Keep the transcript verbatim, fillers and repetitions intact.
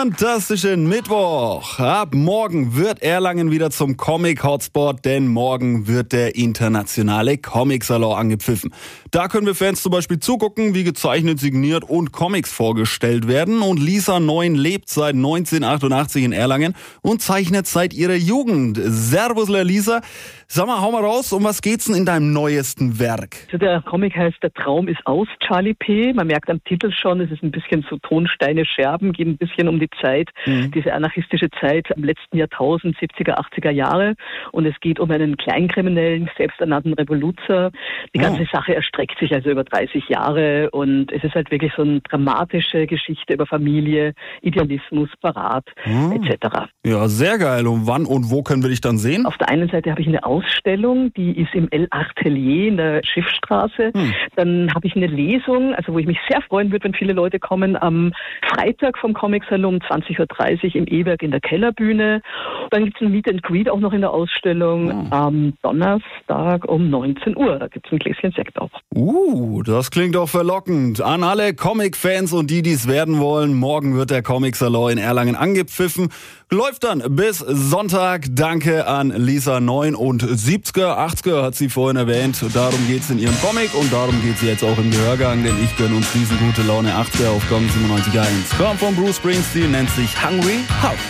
fantastischen Mittwoch. Ab morgen wird Erlangen wieder zum Comic-Hotspot, denn morgen wird der internationale Comic-Salon angepfiffen. Da können wir Fans zum Beispiel zugucken, wie gezeichnet, signiert und Comics vorgestellt werden. Und Lisa Neun lebt seit neunzehnhundertachtundachtzig in Erlangen und zeichnet seit ihrer Jugend. Servus, Lisa. Sag mal, hau mal raus, um was geht's denn in deinem neuesten Werk? Also der Comic heißt Der Traum ist aus, Charlie P. Man merkt am Titel schon, es ist ein bisschen so Tonsteine, Scherben, geht ein bisschen um die Zeit, mhm. diese anarchistische Zeit im letzten Jahrtausend, siebziger, achtziger Jahre. Und es geht um einen Kleinkriminellen, selbsternannten Revoluzer. Die ganze oh. Sache erstreckt sich also über dreißig Jahre und es ist halt wirklich so eine dramatische Geschichte über Familie, Idealismus, Verrat oh. et cetera. Ja, sehr geil. Und wann und wo können wir dich dann sehen? Auf der einen Seite habe ich eine Ausstellung, die ist im El-Atelier in der Schiffstraße. Hm. Dann habe ich eine Lesung, also wo ich mich sehr freuen würde, wenn viele Leute kommen, am Freitag vom Comic-Salon um zwanzig Uhr dreißig im E-Werk in der Kellerbühne. Dann gibt es ein Meet and Greet auch noch in der Ausstellung hm. am Donnerstag um neunzehn Uhr. Da gibt es ein Gläschen Sekt auch. Uh, das klingt doch verlockend. An alle Comic-Fans und die, die es werden wollen, morgen wird der Comic-Salon in Erlangen angepfiffen. Läuft dann bis Sonntag. Danke an Lisa Neun und siebziger, achtziger hat sie vorhin erwähnt. Darum geht's in ihrem Comic und darum geht's jetzt auch im Gehörgang, denn ich gönne uns riesengute Laune achtziger auf Gong siebenundneunzig Komma eins. Kommt von Bruce Springsteen, nennt sich Hungry Heart.